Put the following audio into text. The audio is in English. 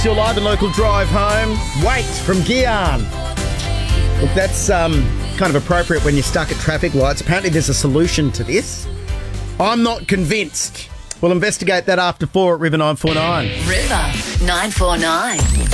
Your live and local drive home. Wait from Guion. Look, that's kind of appropriate when you're stuck at traffic lights. Apparently there's a solution to this. I'm not convinced. We'll investigate that after 4 at River 949. River 949.